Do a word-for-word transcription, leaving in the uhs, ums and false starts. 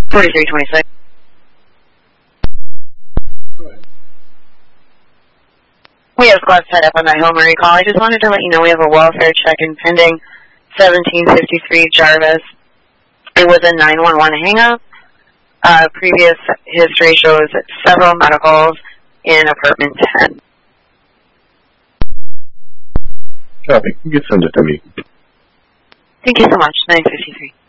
forty-three twenty-six. Go ahead. We have squads tied up on that Hill Murray call. I just wanted to let you know we have a welfare check-in pending, seventeen fifty-three Jarvis. It was a nine one one hang-up. Uh, previous history shows several medicals in apartment ten. Copy. You can send it to me. Thank you so much. nine fifty-three.